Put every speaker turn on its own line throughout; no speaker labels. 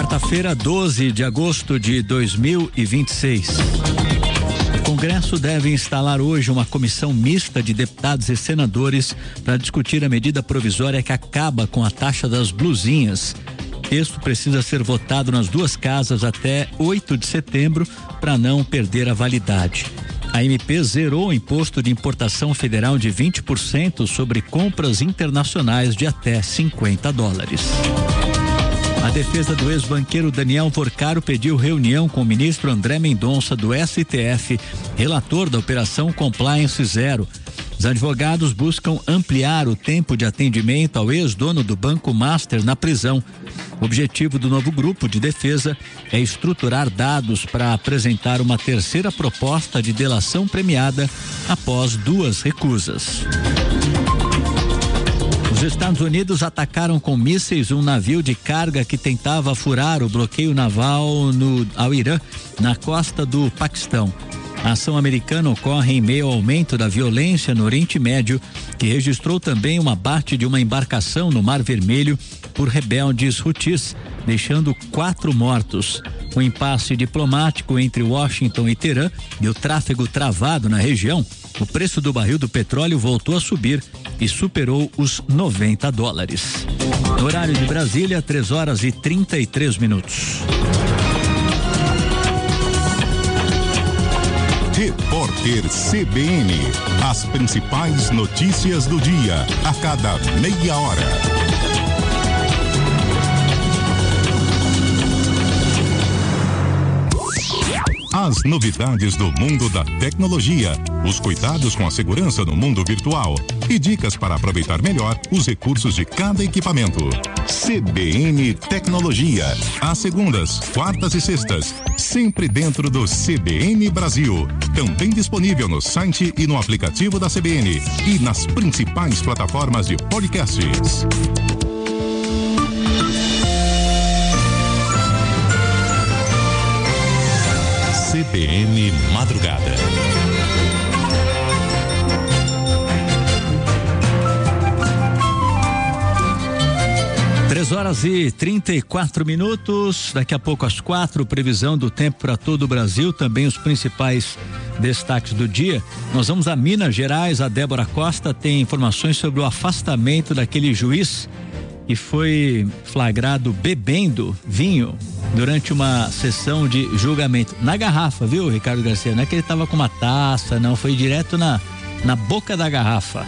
Quarta-feira, 12 de agosto de 2026. O Congresso deve instalar hoje uma comissão mista de deputados e senadores para discutir a medida provisória que acaba com a taxa das blusinhas. O texto precisa ser votado nas duas casas até 8 de setembro para não perder a validade. A MP zerou o imposto de importação federal de 20% sobre compras internacionais de até $50. A defesa do ex-banqueiro Daniel Porcaro pediu reunião com o ministro André Mendonça do STF, relator da Operação Compliance Zero. Os advogados buscam ampliar o tempo de atendimento ao ex-dono do Banco Master na prisão. O objetivo do novo grupo de defesa é estruturar dados para apresentar uma terceira proposta de delação premiada após 2 recusas. Os Estados Unidos atacaram com mísseis um navio de carga que tentava furar o bloqueio naval ao Irã, na costa do Paquistão. A ação americana ocorre em meio ao aumento da violência no Oriente Médio, que registrou também um abate de uma embarcação no Mar Vermelho por rebeldes hutis, deixando 4 mortos. O impasse diplomático entre Washington e Teherã e o tráfego travado na região, o preço do barril do petróleo voltou a subir e superou os $90. No horário de Brasília, 3h33.
Repórter CBN. As principais notícias do dia, a cada meia hora. As novidades do mundo da tecnologia, os cuidados com a segurança no mundo virtual e dicas para aproveitar melhor os recursos de cada equipamento. CBN Tecnologia, às segundas, quartas e sextas, sempre dentro do CBN Brasil. Também disponível no site e no aplicativo da CBN e nas principais plataformas de podcasts. CBN Madrugada.
3h34. Daqui a pouco às 4, previsão do tempo para todo o Brasil, também os principais destaques do dia. Nós vamos a Minas Gerais. A Débora Costa tem informações sobre o afastamento daquele juiz que foi flagrado bebendo vinho durante uma sessão de julgamento. Na garrafa, viu, Ricardo Garcia? Não é que ele estava com uma taça, não, foi direto na boca da garrafa.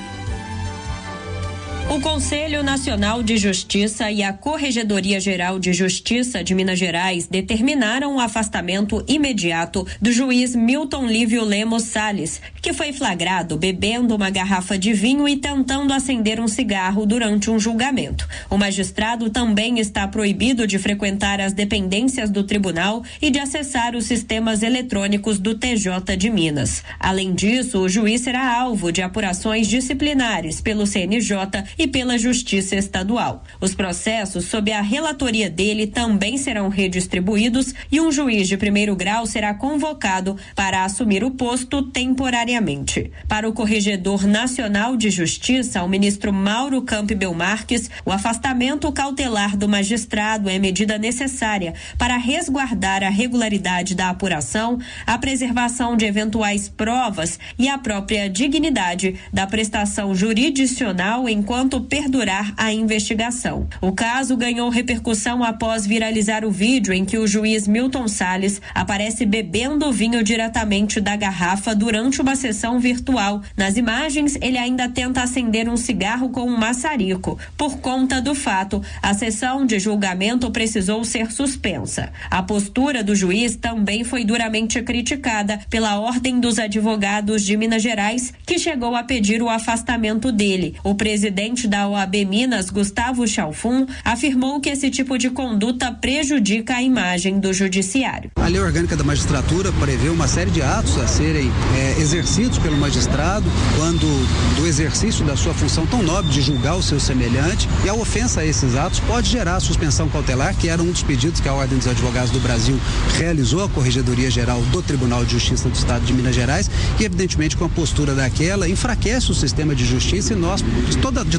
O Conselho Nacional de Justiça e a Corregedoria Geral de Justiça de Minas Gerais determinaram o afastamento imediato do juiz Milton Lívio Lemos Salles, que foi flagrado bebendo uma garrafa de vinho e tentando acender um cigarro durante um julgamento. O magistrado também está proibido de frequentar as dependências do tribunal e de acessar os sistemas eletrônicos do TJ de Minas. Além disso, o juiz será alvo de apurações disciplinares pelo CNJ e pela Justiça Estadual. Os processos sob a relatoria dele também serão redistribuídos e um juiz de primeiro grau será convocado para assumir o posto temporariamente. Para o Corregedor Nacional de Justiça, o ministro Mauro Campbell Marques, o afastamento cautelar do magistrado é medida necessária para resguardar a regularidade da apuração, a preservação de eventuais provas e a própria dignidade da prestação jurisdicional enquanto perdurar a investigação. O caso ganhou repercussão após viralizar o vídeo em que o juiz Milton Salles aparece bebendo vinho diretamente da garrafa durante uma sessão virtual. Nas imagens, ele ainda tenta acender um cigarro com um maçarico. Por conta do fato, a sessão de julgamento precisou ser suspensa. A postura do juiz também foi duramente criticada pela Ordem dos Advogados de Minas Gerais, que chegou a pedir o afastamento dele. O presidente da OAB Minas, Gustavo Chalfun, afirmou que esse tipo de conduta prejudica a imagem do judiciário.
A lei orgânica da magistratura prevê uma série de atos a serem exercidos pelo magistrado quando do exercício da sua função tão nobre de julgar o seu semelhante, e a ofensa a esses atos pode gerar a suspensão cautelar, que era um dos pedidos que a Ordem dos Advogados do Brasil realizou à Corregedoria Geral do Tribunal de Justiça do Estado de Minas Gerais, e evidentemente com a postura daquela enfraquece o sistema de justiça, e nós, de toda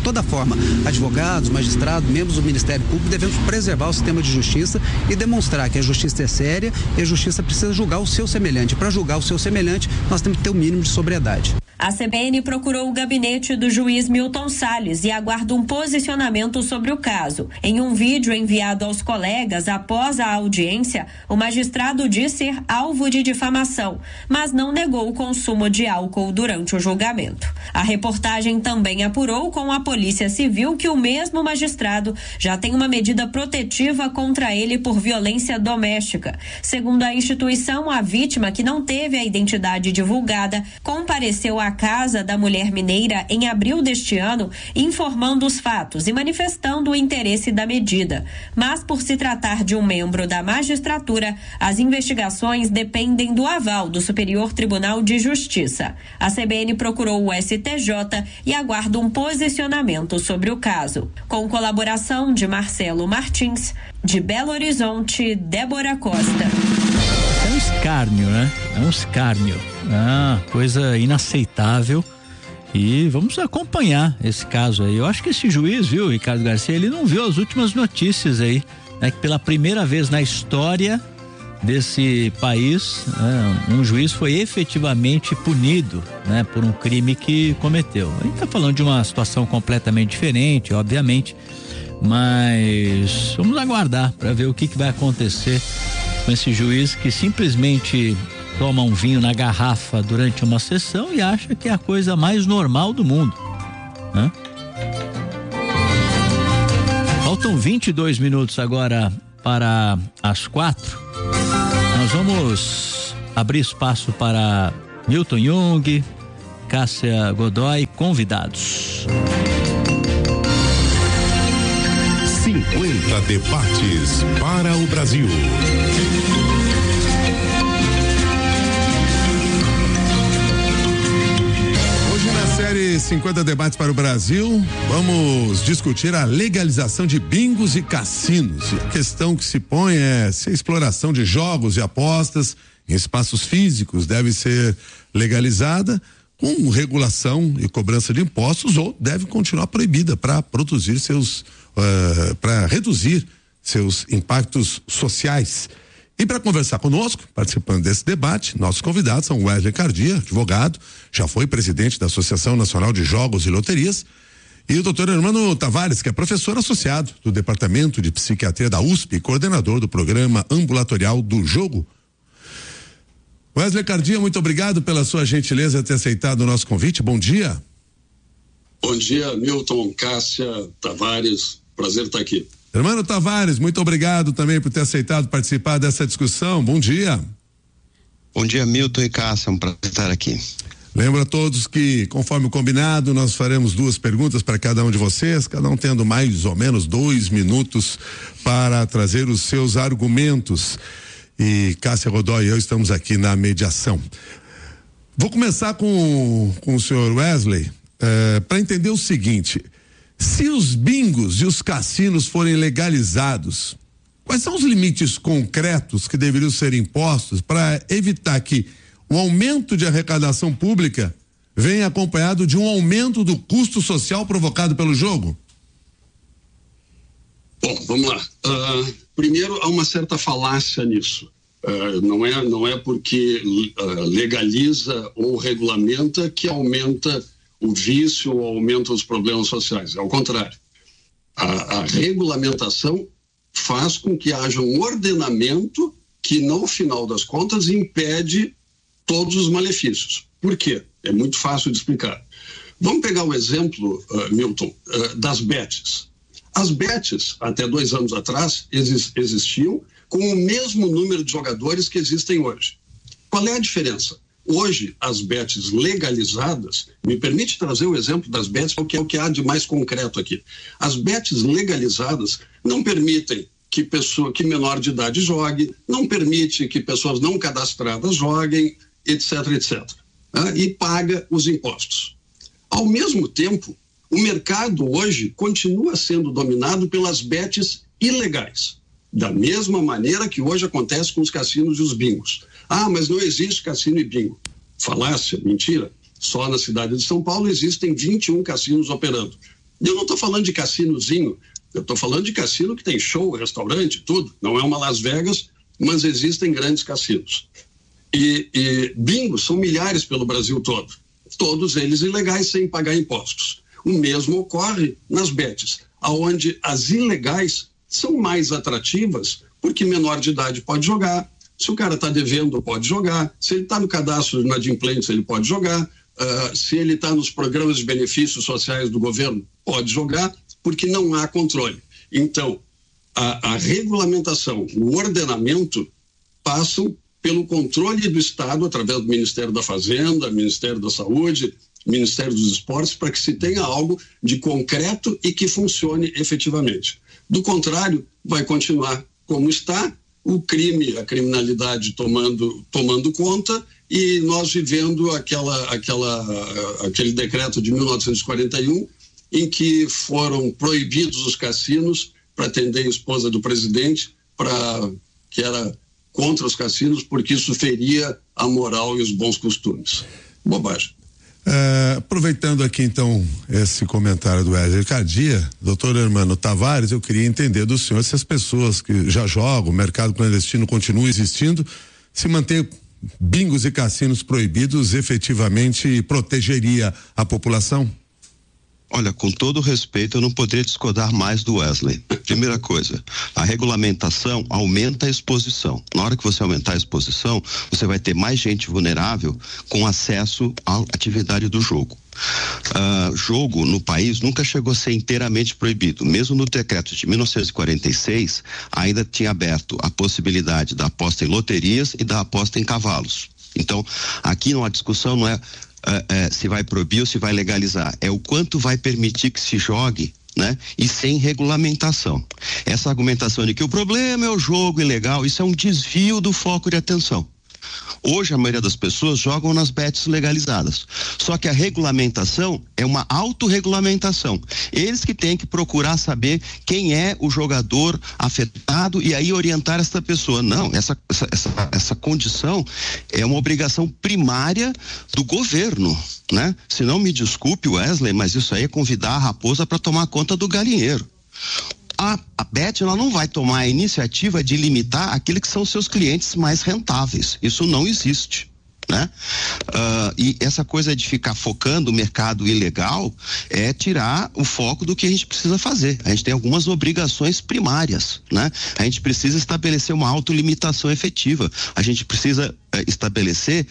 toda forma, advogados, magistrados, membros do Ministério Público, devemos preservar o sistema de justiça e demonstrar que a justiça é séria e a justiça precisa julgar o seu semelhante. Para julgar o seu semelhante, nós temos que ter o mínimo de sobriedade.
A CBN procurou o gabinete do juiz Milton Salles e aguarda um posicionamento sobre o caso. Em um vídeo enviado aos colegas após a audiência, o magistrado diz ser alvo de difamação, mas não negou o consumo de álcool durante o julgamento. A reportagem também apurou com a Polícia Civil que o mesmo magistrado já tem uma medida protetiva contra ele por violência doméstica. Segundo a instituição, a vítima, que não teve a identidade divulgada, compareceu à casa da mulher mineira em abril deste ano, informando os fatos e manifestando o interesse da medida. Mas, por se tratar de um membro da magistratura, as investigações dependem do aval do Superior Tribunal de Justiça. A CBN procurou o STJ e aguarda um posicionamento sobre o caso. Com colaboração de Marcelo Martins, de Belo Horizonte, Débora Costa.
É um escárnio, né? É um escárnio. Coisa inaceitável. E vamos acompanhar esse caso aí. Eu acho que esse juiz, viu, Ricardo Garcia, ele não viu as últimas notícias aí, né? Que pela primeira vez na história desse país, um juiz foi efetivamente punido, né, por um crime que cometeu. A gente tá falando de uma situação completamente diferente, obviamente, mas vamos aguardar para ver o que vai acontecer com esse juiz que simplesmente toma um vinho na garrafa durante uma sessão e acha que é a coisa mais normal do mundo, né? Faltam 22 minutos agora para as 4. Nós vamos abrir espaço para Milton Jung, Cássia Godoy, convidados.
50 debates para o Brasil. Série 50 debates para o Brasil, vamos discutir a legalização de bingos e cassinos. E a questão que se põe é se a exploração de jogos e apostas em espaços físicos deve ser legalizada com regulação e cobrança de impostos ou deve continuar proibida para produzir para reduzir seus impactos sociais. E para conversar conosco, participando desse debate, nossos convidados são Wesley Cardia, advogado, já foi presidente da Associação Nacional de Jogos e Loterias, e o doutor Hermano Tavares, que é professor associado do Departamento de Psiquiatria da USP e coordenador do Programa Ambulatorial do Jogo. Wesley Cardia, muito obrigado pela sua gentileza de ter aceitado o nosso convite. Bom dia.
Bom dia, Milton, Cássia, Tavares, prazer estar aqui.
Hermano Tavares, muito obrigado também por ter aceitado participar dessa discussão. Bom dia.
Bom dia, Milton e Cássia, um prazer estar aqui.
Lembro a todos que, conforme o combinado, nós faremos 2 perguntas para cada um de vocês, cada um tendo mais ou menos 2 minutos para trazer os seus argumentos. E Cássia Godoy e eu estamos aqui na mediação. Vou começar com o senhor Wesley, para entender o seguinte: se os bingos e os cassinos forem legalizados, quais são os limites concretos que deveriam ser impostos para evitar que o aumento de arrecadação pública venha acompanhado de um aumento do custo social provocado pelo jogo?
Bom, vamos lá. Primeiro, há uma certa falácia nisso. Não é porque legaliza ou regulamenta que aumenta o vício ou aumenta os problemas sociais. Ao contrário, a regulamentação faz com que haja um ordenamento que, no final das contas, impede todos os malefícios. Por quê? É muito fácil de explicar. Vamos pegar o exemplo, Milton, das bets. As bets, até 2 anos atrás, existiam com o mesmo número de jogadores que existem hoje. Qual é a diferença? Hoje, as bets legalizadas, me permite trazer o exemplo das bets, porque é o que há de mais concreto aqui. As bets legalizadas não permitem que menor de idade jogue, não permite que pessoas não cadastradas joguem, etc, etc. E paga os impostos. Ao mesmo tempo, o mercado hoje continua sendo dominado pelas bets ilegais, da mesma maneira que hoje acontece com os cassinos e os bingos. Mas não existe cassino e bingo. Falácia, mentira. Só na cidade de São Paulo existem 21 cassinos operando. E eu não estou falando de cassinozinho, eu estou falando de cassino que tem show, restaurante, tudo. Não é uma Las Vegas, mas existem grandes cassinos. E bingos são milhares pelo Brasil todo. Todos eles ilegais sem pagar impostos. O mesmo ocorre nas bets, onde as ilegais são mais atrativas porque menor de idade pode jogar. Se o cara está devendo, pode jogar. Se ele está no cadastro de inadimplência, ele pode jogar. Se ele está nos programas de benefícios sociais do governo, pode jogar, porque não há controle. Então, a regulamentação, o ordenamento passam pelo controle do Estado através do Ministério da Fazenda, Ministério da Saúde, Ministério dos Esportes, para que se tenha algo de concreto e que funcione efetivamente. Do contrário, vai continuar como está, o crime, a criminalidade tomando conta e nós vivendo aquele decreto de 1941 em que foram proibidos os cassinos para atender a esposa do presidente, que era contra os cassinos, porque isso feria a moral e os bons costumes. Bobagem.
Aproveitando aqui então esse comentário do Wesley Cardia, doutor Hermano Tavares, eu queria entender do senhor se as pessoas que já jogam, o mercado clandestino continua existindo, se manter bingos e cassinos proibidos efetivamente protegeria a população?
Olha, com todo respeito, eu não poderia discordar mais do Wesley. Primeira coisa, a regulamentação aumenta a exposição. Na hora que você aumentar a exposição, você vai ter mais gente vulnerável com acesso à atividade do jogo. Jogo no país nunca chegou a ser inteiramente proibido. Mesmo no decreto de 1946, ainda tinha aberto a possibilidade da aposta em loterias e da aposta em cavalos. Então, aqui a discussão não é se vai proibir ou se vai legalizar, é o quanto vai permitir que se jogue, né? E sem regulamentação. Essa argumentação de que o problema é o jogo ilegal, isso é um desvio do foco de atenção. Hoje a maioria das pessoas jogam nas bets legalizadas, só que a regulamentação é uma autorregulamentação. Eles que têm que procurar saber quem é o jogador afetado e aí orientar essa pessoa. Não, essa condição é uma obrigação primária do governo, né? Se não me desculpe, Wesley, mas isso aí é convidar a raposa para tomar conta do galinheiro. A Bet, ela não vai tomar a iniciativa de limitar aqueles que são seus clientes mais rentáveis. Isso não existe, né? E essa coisa de ficar focando o mercado ilegal é tirar o foco do que a gente precisa fazer. A gente tem algumas obrigações primárias, né? A gente precisa estabelecer uma autolimitação efetiva. A gente precisa estabelecer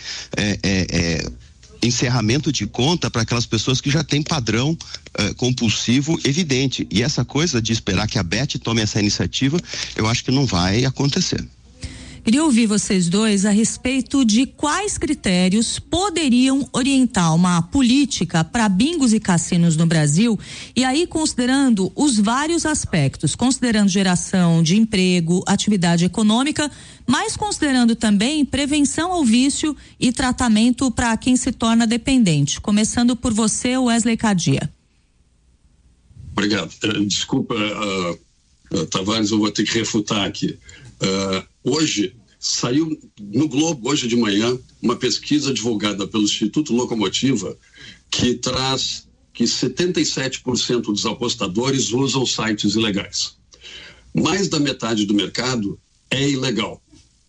encerramento de conta para aquelas pessoas que já têm padrão compulsivo evidente. E essa coisa de esperar que a Bet tome essa iniciativa, eu acho que não vai acontecer.
Queria ouvir vocês dois a respeito de quais critérios poderiam orientar uma política para bingos e cassinos no Brasil, e aí considerando os vários aspectos, considerando geração de emprego, atividade econômica, mas considerando também prevenção ao vício e tratamento para quem se torna dependente. Começando por você, Wesley Cardia.
Obrigado. Desculpa, Tavares, eu vou ter que refutar aqui. Hoje saiu no Globo, hoje de manhã, uma pesquisa divulgada pelo Instituto Locomotiva que traz que 77% dos apostadores usam sites ilegais. Mais da metade do mercado é ilegal.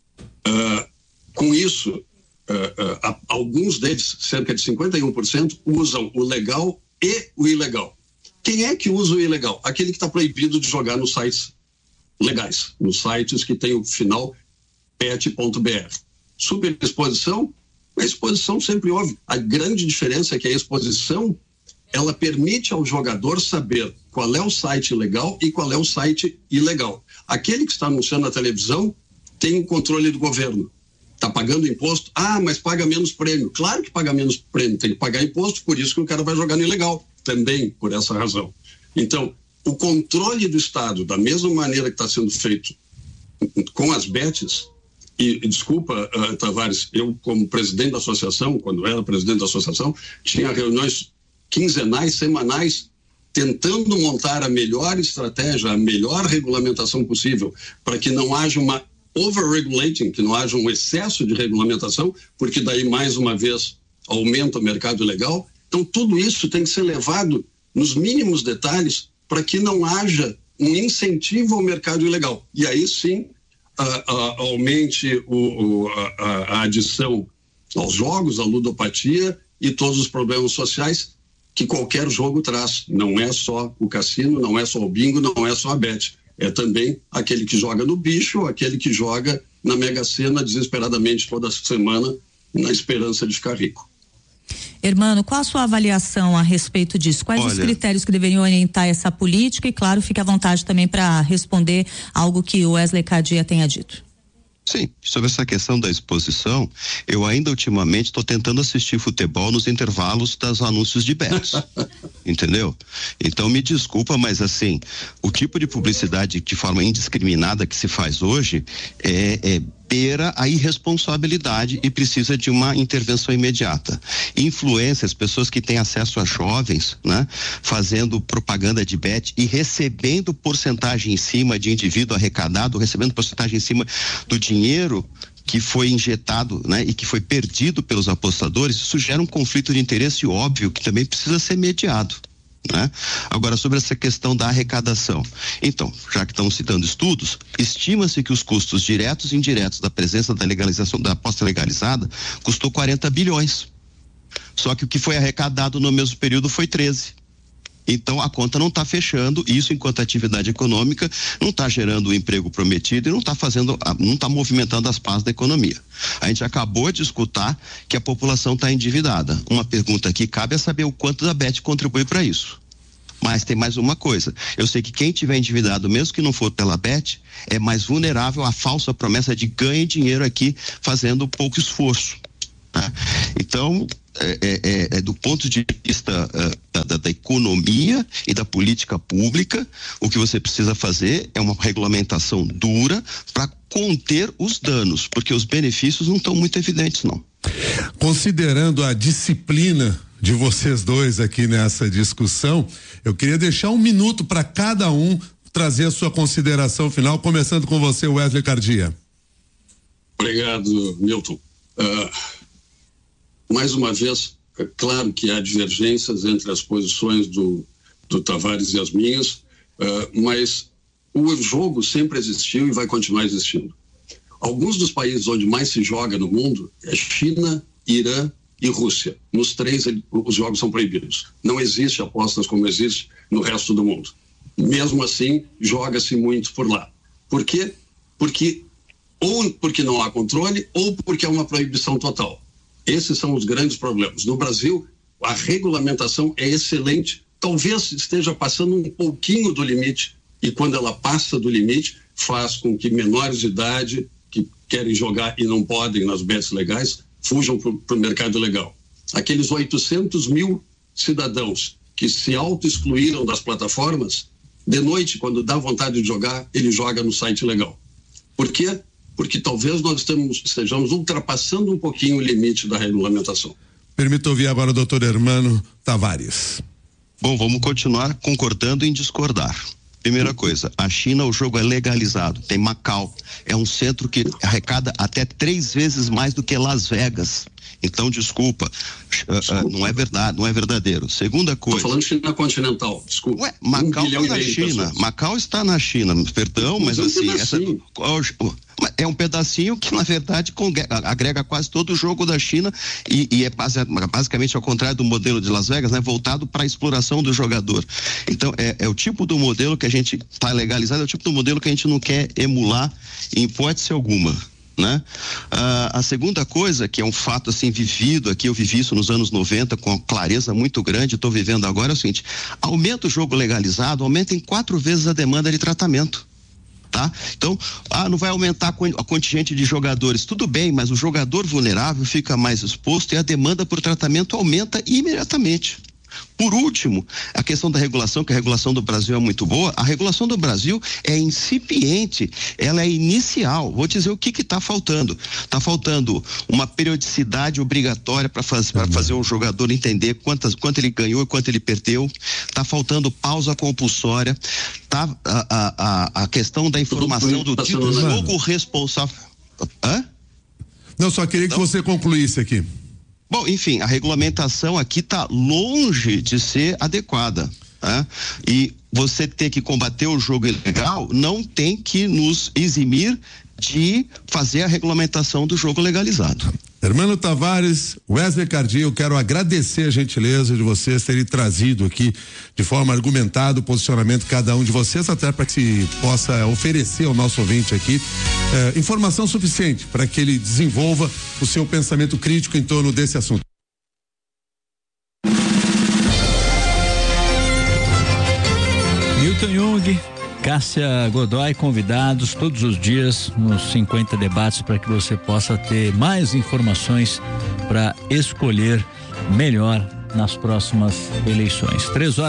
Com isso, alguns deles, cerca de 51%, usam o legal e o ilegal. Quem é que usa o ilegal? Aquele que está proibido de jogar nos sites legais, nos sites que tem o final bet.br. Superexposição, a exposição sempre houve. A grande diferença é que a exposição, ela permite ao jogador saber qual é o site legal e qual é o site ilegal. Aquele que está anunciando na televisão tem o controle do governo. Está pagando imposto? Mas paga menos prêmio. Claro que paga menos prêmio, tem que pagar imposto, por isso que o cara vai jogar no ilegal. Também por essa razão. Então, o controle do Estado, da mesma maneira que está sendo feito com as bets, e desculpa, Tavares, eu como presidente da associação, quando era presidente da associação, tinha reuniões quinzenais, semanais, tentando montar a melhor estratégia, a melhor regulamentação possível, para que não haja uma over-regulating, que não haja um excesso de regulamentação, porque daí, mais uma vez, aumenta o mercado ilegal. Então, tudo isso tem que ser levado nos mínimos detalhes, para que não haja um incentivo ao mercado ilegal. E aí sim, aumente a adição aos jogos, a ludopatia e todos os problemas sociais que qualquer jogo traz. Não é só o cassino, não é só o bingo, não é só a bet. É também aquele que joga no bicho, aquele que joga na Mega Sena desesperadamente toda semana, na esperança de ficar rico.
Hermano, qual a sua avaliação a respeito disso? Quais os critérios que deveriam orientar essa política? E claro, fique à vontade também para responder algo que o Wesley Cardia tenha dito.
Sim, sobre essa questão da exposição, eu ainda ultimamente estou tentando assistir futebol nos intervalos dos anúncios de bets, entendeu? Então me desculpa, mas o tipo de publicidade de forma indiscriminada que se faz hoje beira a irresponsabilidade e precisa de uma intervenção imediata. Influências, pessoas que têm acesso a jovens, né? Fazendo propaganda de bet e recebendo porcentagem em cima de indivíduo arrecadado, recebendo porcentagem em cima do dinheiro que foi injetado, né? E que foi perdido pelos apostadores, isso gera um conflito de interesse óbvio que também precisa ser mediado. Né? Agora, sobre essa questão da arrecadação, então, já que estamos citando estudos, estima-se que os custos diretos e indiretos da presença da legalização da aposta legalizada custou 40 bilhões, só que o que foi arrecadado no mesmo período foi 13. Então a conta não está fechando, isso enquanto atividade econômica não está gerando o emprego prometido e não está movimentando as pás da economia. A gente acabou de escutar que a população está endividada. Uma pergunta que cabe é saber o quanto da Bet contribui para isso. Mas tem mais uma coisa, eu sei que quem tiver endividado, mesmo que não for pela Bet, é mais vulnerável à falsa promessa de ganhe dinheiro aqui fazendo pouco esforço. Tá? Então, do ponto de vista da economia e da política pública, o que você precisa fazer é uma regulamentação dura para conter os danos, porque os benefícios não estão muito evidentes, não.
Considerando a disciplina de vocês dois aqui nessa discussão, eu queria deixar 1 minuto para cada um trazer a sua consideração final, começando com você, Wesley Cardia.
Obrigado, Milton. Mais uma vez, é claro que há divergências entre as posições do Tavares e as minhas, mas o jogo sempre existiu e vai continuar existindo. Alguns dos países onde mais se joga no mundo é China, Irã e Rússia. Nos 3, os jogos são proibidos. Não existe apostas como existe no resto do mundo. Mesmo assim, joga-se muito por lá. Por quê? Ou porque não há controle, ou porque há uma proibição total. Esses são os grandes problemas. No Brasil, a regulamentação é excelente, talvez esteja passando um pouquinho do limite, e quando ela passa do limite, faz com que menores de idade que querem jogar e não podem nas bets legais, fujam para o mercado legal. Aqueles 800 mil cidadãos que se auto-excluíram das plataformas, de noite, quando dá vontade de jogar, ele joga no site legal. Por quê? Porque talvez nós estejamos ultrapassando um pouquinho o limite da regulamentação.
Permito ouvir agora o doutor Hermano Tavares.
Bom, vamos continuar concordando em discordar. Primeira coisa, a China, o jogo é legalizado, tem Macau, é um centro que arrecada até 3 vezes mais do que Las Vegas. Então, desculpa. Não é verdade, não é verdadeiro. Segunda coisa.
Estou falando China continental, desculpa.
Ué, Macau está na China. Macau está na China, perdão, mas assim, é um pedacinho que, na verdade, agrega quase todo o jogo da China e é basicamente ao contrário do modelo de Las Vegas, né? Voltado para a exploração do jogador. Então, é o tipo do modelo que a gente está legalizado, é o tipo do modelo que a gente não quer emular em hipótese alguma. Né? A segunda coisa, que é um fato assim vivido aqui, eu vivi isso nos anos 90 com clareza muito grande, estou vivendo agora, é o seguinte: aumenta o jogo legalizado, aumenta em 4 vezes a demanda de tratamento. Tá? Então, não vai aumentar a contingente de jogadores, tudo bem, mas o jogador vulnerável fica mais exposto e a demanda por tratamento aumenta imediatamente. Por último, a questão da regulação, que a regulação do Brasil é muito boa, a regulação do Brasil é incipiente, ela é inicial. Vou dizer o que está faltando. Está faltando uma periodicidade obrigatória para fazer o jogador entender quanto ele ganhou e quanto ele perdeu. Está faltando pausa compulsória. Tá a questão da informação do jogo responsável.
Não, só queria que você concluísse aqui.
Bom, enfim, a regulamentação aqui está longe de ser adequada. né? E você ter que combater o jogo ilegal não tem que nos eximir de fazer a regulamentação do jogo legalizado.
Hermano Tavares, Wesley Cardia, eu quero agradecer a gentileza de vocês terem trazido aqui de forma argumentada o posicionamento de cada um de vocês, até para que se possa oferecer ao nosso ouvinte aqui informação suficiente para que ele desenvolva o seu pensamento crítico em torno desse assunto.
Milton Jung, Cássia Godoy, convidados todos os dias nos 50 debates para que você possa ter mais informações para escolher melhor nas próximas eleições.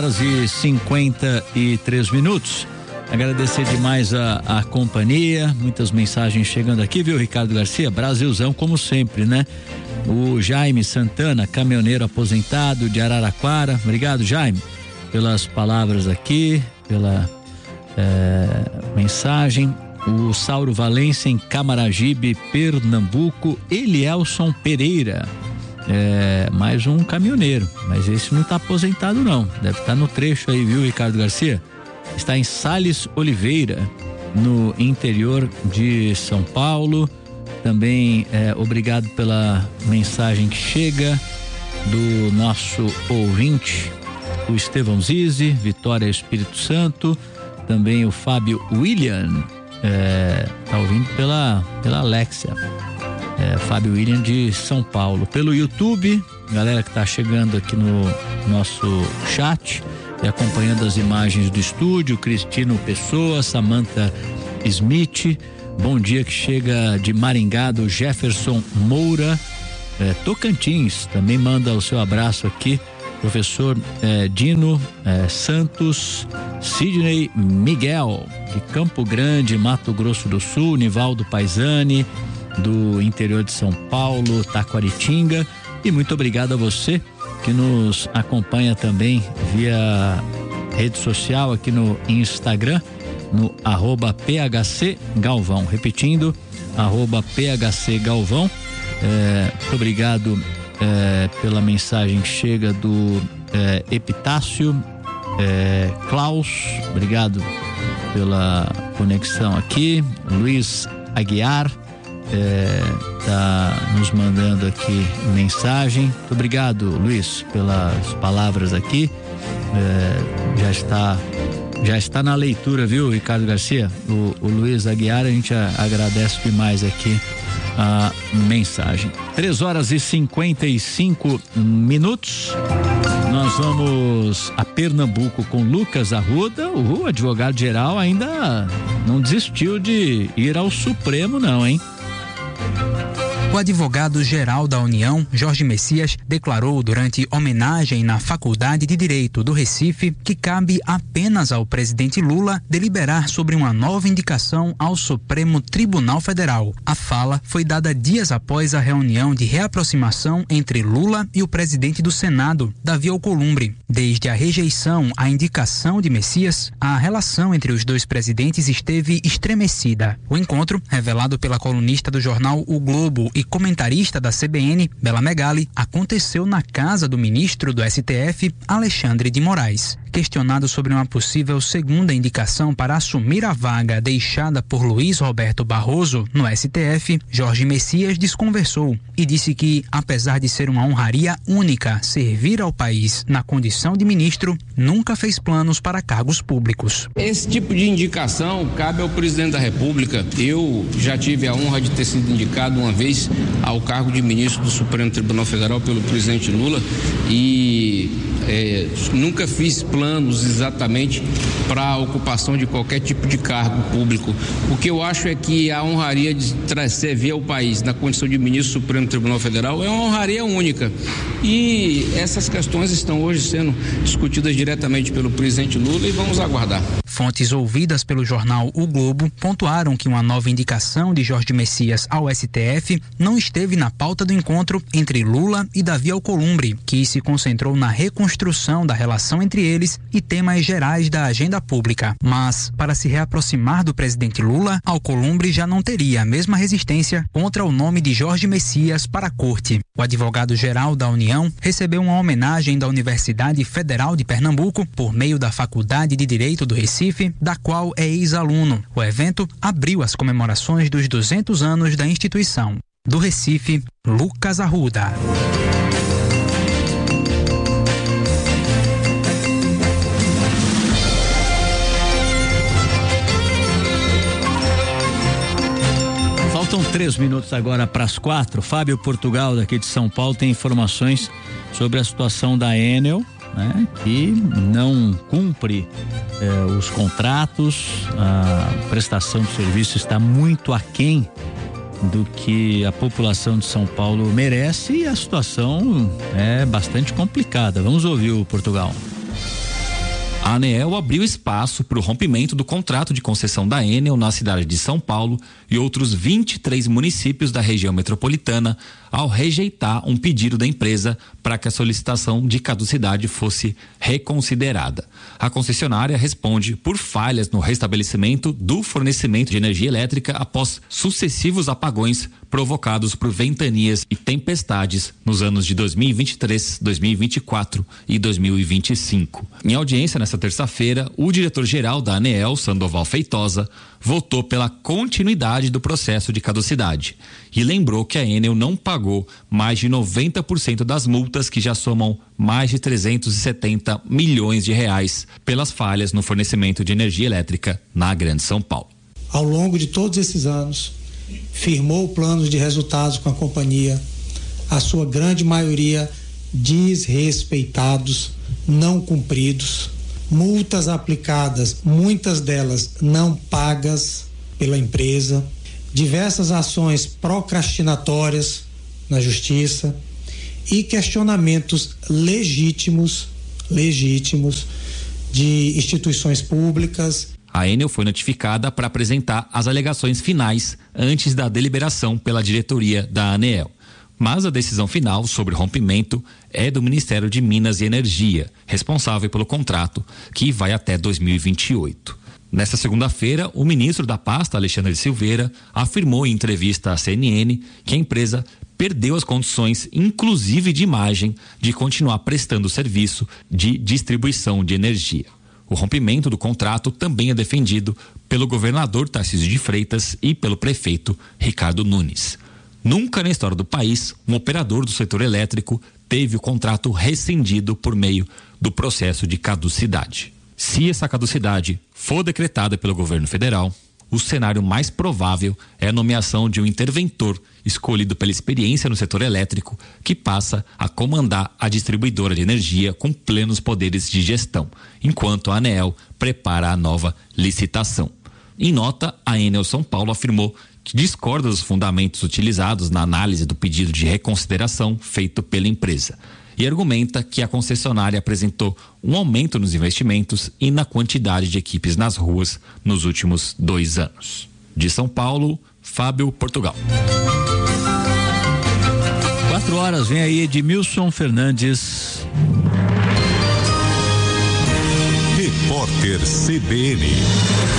3h53. Agradecer demais a companhia, muitas mensagens chegando aqui, viu, Ricardo Garcia? Brasilzão como sempre, né? O Jaime Santana, caminhoneiro aposentado de Araraquara. Obrigado, Jaime, pelas palavras aqui, pela mensagem. O Sauro Valência em Camaragibe, Pernambuco. Elielson Pereira, mais um caminhoneiro, mas esse não está aposentado não, deve estar no trecho aí, viu, Ricardo Garcia? Está em Sales Oliveira, no interior de São Paulo. Também obrigado pela mensagem que chega do nosso ouvinte, o Estevão Zizi, Vitória Espírito Santo. Também o Fábio William, tá ouvindo pela Alexia, Fábio William de São Paulo. Pelo YouTube, galera que tá chegando aqui no nosso chat e acompanhando as imagens do estúdio, Cristino Pessoa, Samantha Smith, bom dia, que chega de Maringá, do Jefferson Moura, Tocantins, também manda o seu abraço aqui, professor Dino Santos, Sidney Miguel, de Campo Grande, Mato Grosso do Sul, Nivaldo Paisani, do interior de São Paulo, Taquaritinga, e muito obrigado a você que nos acompanha também via rede social aqui no Instagram, no @PHC Galvão, repetindo, @PHC Galvão. Muito obrigado pela mensagem que chega do Epitácio Klaus, obrigado pela conexão aqui. Luiz Aguiar tá nos mandando aqui mensagem. Muito obrigado, Luiz, pelas palavras aqui. Já está na leitura, viu, Ricardo Garcia? O Luiz Aguiar, a gente agradece demais aqui a mensagem. 3h55. Nós vamos a Pernambuco com Lucas Arruda. O advogado geral ainda não desistiu de ir ao Supremo, não, hein?
O advogado-geral da União, Jorge Messias, declarou durante homenagem na Faculdade de Direito do Recife que cabe apenas ao presidente Lula deliberar sobre uma nova indicação ao Supremo Tribunal Federal. A fala foi dada dias após a reunião de reaproximação entre Lula e o presidente do Senado, Davi Alcolumbre. Desde a rejeição à indicação de Messias, a relação entre os dois presidentes esteve estremecida. O encontro, revelado pela colunista do jornal O Globo e comentarista da CBN, Bela Megali, aconteceu na casa do ministro do STF, Alexandre de Moraes. Questionado sobre uma possível segunda indicação para assumir a vaga deixada por Luiz Roberto Barroso no STF, Jorge Messias desconversou e disse que, apesar de ser uma honraria única servir ao país na condição de ministro, nunca fez planos para cargos públicos.
Esse tipo de indicação cabe ao presidente da República. Eu já tive a honra de ter sido indicado uma vez ao cargo de ministro do Supremo Tribunal Federal pelo presidente Lula e nunca fiz planos exatamente para a ocupação de qualquer tipo de cargo público. O que eu acho é que a honraria de servir ao país na condição de ministro do Supremo Tribunal Federal é uma honraria única. E essas questões estão hoje sendo discutidas diretamente pelo presidente Lula e vamos aguardar.
Fontes ouvidas pelo jornal O Globo pontuaram que uma nova indicação de Jorge Messias ao STF não esteve na pauta do encontro entre Lula e Davi Alcolumbre, que se concentrou na reconstrução construção da relação entre eles e temas gerais da agenda pública. Mas, para se reaproximar do presidente Lula, Alcolumbre já não teria a mesma resistência contra o nome de Jorge Messias para a corte. O advogado-geral da União recebeu uma homenagem da Universidade Federal de Pernambuco por meio da Faculdade de Direito do Recife, da qual é ex-aluno. O evento abriu as comemorações dos 200 anos da instituição. Do Recife, Lucas Arruda.
Faltam 3 minutos agora para as 4. Fábio Portugal, daqui de São Paulo, tem informações sobre a situação da Enel, né, que não cumpre os contratos, a prestação de serviço está muito aquém do que a população de São Paulo merece e a situação é bastante complicada. Vamos ouvir o Portugal.
A ANEEL abriu espaço para o rompimento do contrato de concessão da Enel na cidade de São Paulo e outros 23 municípios da região metropolitana ao rejeitar um pedido da empresa para que a solicitação de caducidade fosse reconsiderada. A concessionária responde por falhas no restabelecimento do fornecimento de energia elétrica após sucessivos apagões provocados por ventanias e tempestades nos anos de 2023, 2024 e 2025. Em audiência nesta terça-feira, o diretor-geral da ANEEL, Sandoval Feitosa, votou pela continuidade do processo de caducidade e lembrou que a Enel não pagou mais de 90% das multas que já somam mais de 370 milhões de reais pelas falhas no fornecimento de energia elétrica na Grande São Paulo.
Ao longo de todos esses anos, firmou planos de resultados com a companhia, a sua grande maioria desrespeitados, não cumpridos, multas aplicadas, muitas delas não pagas pela empresa, diversas ações procrastinatórias na justiça e questionamentos legítimos de instituições públicas.
A Enel foi notificada para apresentar as alegações finais antes da deliberação pela diretoria da ANEEL. Mas a decisão final sobre o rompimento é do Ministério de Minas e Energia, responsável pelo contrato, que vai até 2028. Nesta segunda-feira, o ministro da pasta, Alexandre Silveira, afirmou em entrevista à CNN que a empresa perdeu as condições, inclusive de imagem, de continuar prestando serviço de distribuição de energia. O rompimento do contrato também é defendido pelo governador Tarcísio de Freitas e pelo prefeito Ricardo Nunes. Nunca na história do país, um operador do setor elétrico teve o contrato rescindido por meio do processo de caducidade. Se essa caducidade for decretada pelo governo federal, o cenário mais provável é a nomeação de um interventor escolhido pela experiência no setor elétrico que passa a comandar a distribuidora de energia com plenos poderes de gestão, enquanto a ANEEL prepara a nova licitação. Em nota, a Enel São Paulo afirmou que discorda dos fundamentos utilizados na análise do pedido de reconsideração feito pela empresa e argumenta que a concessionária apresentou um aumento nos investimentos e na quantidade de equipes nas ruas nos últimos 2 anos. De São Paulo, Fábio Portugal.
4 horas, vem aí Edmilson Fernandes.
Repórter CBN.